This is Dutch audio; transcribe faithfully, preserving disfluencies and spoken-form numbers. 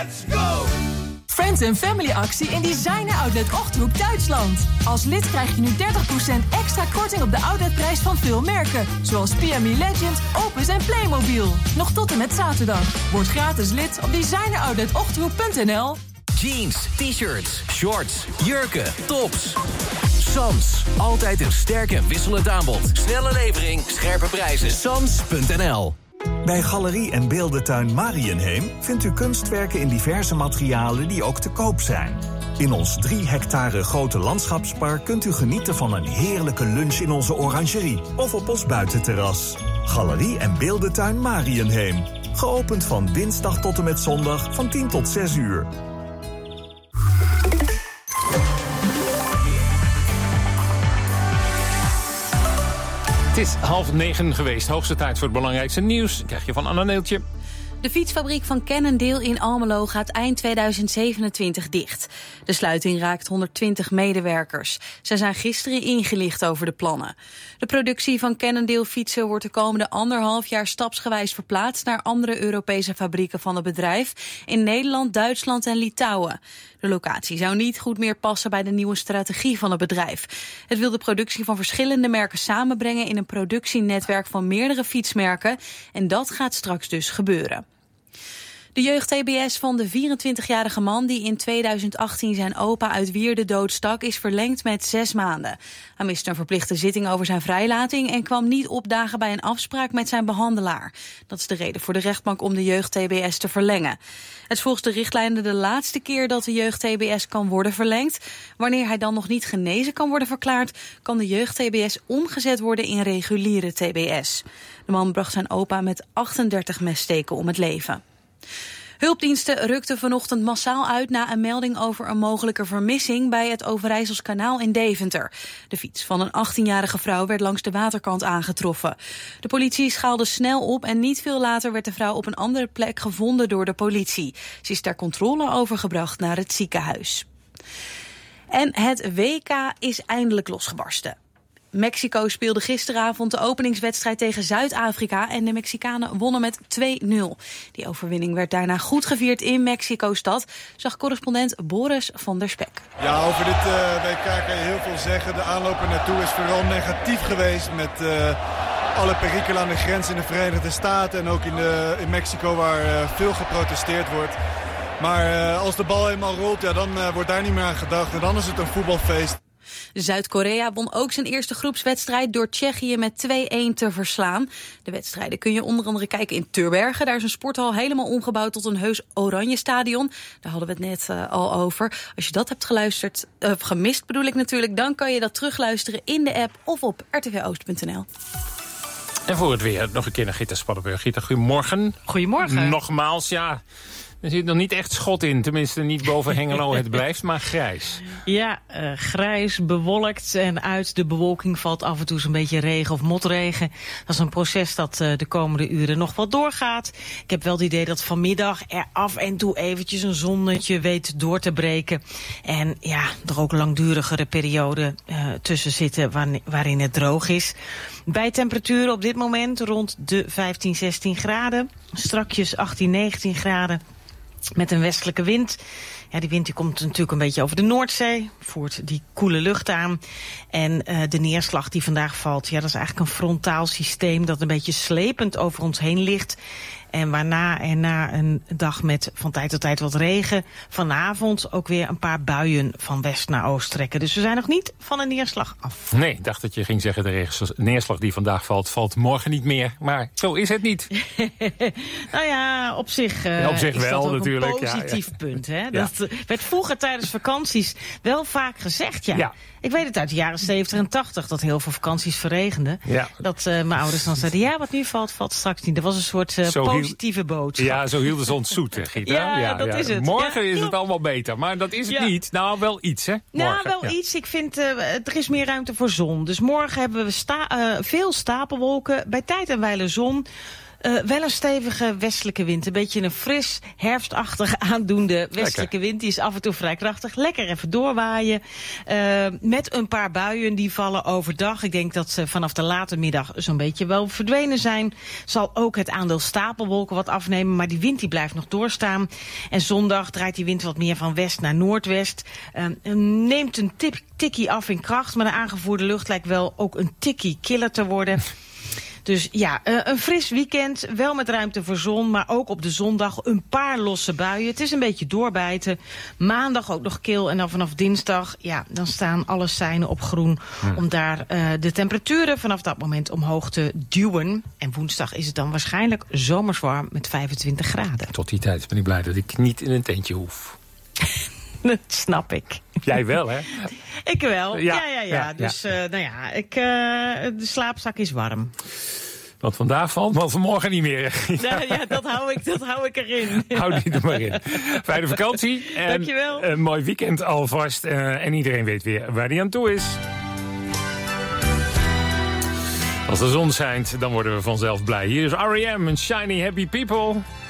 Let's go! Friends and Family actie in Designer Outlet Ochterhoek, Duitsland. Als lid krijg je nu dertig procent extra korting op de outletprijs van veel merken. Zoals P M E Legend, Opus en Playmobil. Nog tot en met zaterdag. Word gratis lid op designer outlet ochterhoek punt n l. Jeans, t-shirts, shorts, jurken, tops. Sams. Altijd een sterk en wisselend aanbod. Snelle levering, scherpe prijzen. Sams punt n l. Bij Galerie en Beeldentuin Marienheem vindt u kunstwerken in diverse materialen die ook te koop zijn. In ons drie hectare grote landschapspark kunt u genieten van een heerlijke lunch in onze orangerie of op ons buitenterras. Galerie en Beeldentuin Marienheem. Geopend van dinsdag tot en met zondag van tien tot zes uur. Het is half negen geweest. Hoogste tijd voor het belangrijkste nieuws. Dat krijg je van Anna Neeltje. De fietsfabriek van Cannondale in Almelo gaat eind tweeduizend zevenentwintig dicht. De sluiting raakt honderdtwintig medewerkers. Zij zijn gisteren ingelicht over de plannen. De productie van Cannondale fietsen wordt de komende anderhalf jaar stapsgewijs verplaatst naar andere Europese fabrieken van het bedrijf in Nederland, Duitsland en Litouwen. De locatie zou niet goed meer passen bij de nieuwe strategie van het bedrijf. Het wil de productie van verschillende merken samenbrengen in een productienetwerk van meerdere fietsmerken. En dat gaat straks dus gebeuren. De jeugd-T B S van de vierentwintigjarige man die in tweeduizend achttien zijn opa uit Wierde doodstak is verlengd met zes maanden. Hij miste een verplichte zitting over zijn vrijlating en kwam niet opdagen bij een afspraak met zijn behandelaar. Dat is de reden voor de rechtbank om de jeugd-T B S te verlengen. Het is volgens de richtlijnen de laatste keer dat de jeugd-T B S kan worden verlengd. Wanneer hij dan nog niet genezen kan worden verklaard, kan de jeugd-T B S omgezet worden in reguliere T B S. De man bracht zijn opa met achtendertig messteken om het leven. Hulpdiensten rukten vanochtend massaal uit na een melding over een mogelijke vermissing bij het Overijsselskanaal in Deventer. De fiets van een achttienjarige vrouw werd langs de waterkant aangetroffen. De politie schaalde snel op en niet veel later werd de vrouw op een andere plek gevonden door de politie. Ze is ter controle overgebracht naar het ziekenhuis. En het W K is eindelijk losgebarsten. Mexico speelde gisteravond de openingswedstrijd tegen Zuid-Afrika en de Mexicanen wonnen met twee nul. Die overwinning werd daarna goed gevierd in Mexico-stad, zag correspondent Boris van der Spek. Ja, over dit uh, W K kan je heel veel zeggen. De aanloop er naartoe is vooral negatief geweest met uh, alle perikelen aan de grens in de Verenigde Staten en ook in, de, in Mexico waar uh, veel geprotesteerd wordt. Maar uh, als de bal eenmaal rolt, ja, dan uh, wordt daar niet meer aan gedacht en dan is het een voetbalfeest. Zuid-Korea won ook zijn eerste groepswedstrijd door Tsjechië met twee-een te verslaan. De wedstrijden kun je onder andere kijken in Turbergen. Daar is een sporthal helemaal omgebouwd tot een heus oranje stadion. Daar hadden we het net uh, al over. Als je dat hebt geluisterd, uh, gemist bedoel ik natuurlijk, dan kan je dat terugluisteren in de app of op r t v oost punt n l. En voor het weer nog een keer naar Gitta Spaddenburg. Gitta, goedemorgen. Goedemorgen. Nogmaals, ja... Er zit nog niet echt schot in, tenminste niet boven Hengelo. Het blijft maar grijs. Ja, uh, grijs, bewolkt en uit de bewolking valt af en toe zo'n beetje regen of motregen. Dat is een proces dat uh, de komende uren nog wel doorgaat. Ik heb wel het idee dat vanmiddag er af en toe eventjes een zonnetje weet door te breken. En ja, er ook langdurigere perioden uh, tussen zitten waarin, waarin het droog is. Bij temperaturen op dit moment rond de vijftien, zestien graden. Strakjes achttien, negentien graden. Met een westelijke wind. Ja, die wind die komt natuurlijk een beetje over de Noordzee. Voert die koele lucht aan. En uh, de neerslag die vandaag valt, ja, dat is eigenlijk een frontaal systeem dat een beetje slepend over ons heen ligt. En waarna en na een dag met van tijd tot tijd wat regen, vanavond ook weer een paar buien van west naar oost trekken. Dus we zijn nog niet van een neerslag af. Nee, ik dacht dat je ging zeggen de neerslag die vandaag valt, valt morgen niet meer. Maar zo is het niet. Nou ja, op zich, uh, ja, op zich is wel, dat ook natuurlijk. een positief ja, ja. punt. Hè? Ja. Dat werd vroeger tijdens vakanties wel vaak gezegd, ja. ja. Ik weet het uit de jaren zeventig en tachtig dat heel veel vakanties verregenden. Ja. Dat uh, mijn ouders dan zeiden, ja, wat nu valt, valt straks niet. Dat was een soort uh, positieve hield, boodschap. Ja, zo hielden ze ons zoet, hè, Gita? Ja, ja, dat ja. is het. Morgen ja, is het allemaal beter, maar dat is het ja. niet. Nou, wel iets, hè? Morgen. Nou, wel ja. iets. Ik vind, uh, er is meer ruimte voor zon. Dus morgen hebben we sta- uh, veel stapelwolken, bij tijd en wijle zon. Uh, wel een stevige westelijke wind. Een beetje een fris, herfstachtig aandoende westelijke Lekker. wind. Die is af en toe vrij krachtig. Lekker even doorwaaien. Uh, met een paar buien die vallen overdag. Ik denk dat ze vanaf de late middag zo'n beetje wel verdwenen zijn. Zal ook het aandeel stapelwolken wat afnemen. Maar die wind die blijft nog doorstaan. En zondag draait die wind wat meer van west naar noordwest. Uh, neemt een tip, tikkie af in kracht. Maar de aangevoerde lucht lijkt wel ook een tikkie killer te worden. Dus ja, uh, een fris weekend, wel met ruimte voor zon, maar ook op de zondag een paar losse buien. Het is een beetje doorbijten. Maandag ook nog kil en dan vanaf dinsdag, ja, dan staan alle seinen op groen ja. om daar uh, de temperaturen vanaf dat moment omhoog te duwen. En woensdag is het dan waarschijnlijk zomers warm met vijfentwintig graden. Tot die tijd ben ik blij dat ik niet in een tentje hoef. Dat snap ik. Jij wel, hè? Ik wel, ja, ja, ja. ja. ja dus, ja. Uh, nou ja, ik, uh, de slaapzak is warm. Wat vandaag valt, maar vanmorgen niet meer. Ja, ja dat, hou ik, dat hou ik erin. Hou die er maar in. Fijne vakantie. En dankjewel. Een mooi weekend alvast. Uh, en iedereen weet weer waar hij aan toe is. Als de zon schijnt, dan worden we vanzelf blij. Hier is R E M en Shiny Happy People.